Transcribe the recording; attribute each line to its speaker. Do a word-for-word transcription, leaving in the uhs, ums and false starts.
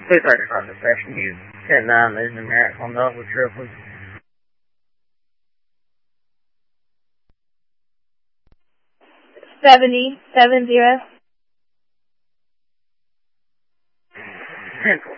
Speaker 1: two thirty-five to section you. ten nine, there's a numeric on double triples.
Speaker 2: Seventy, seven zero.
Speaker 1: ten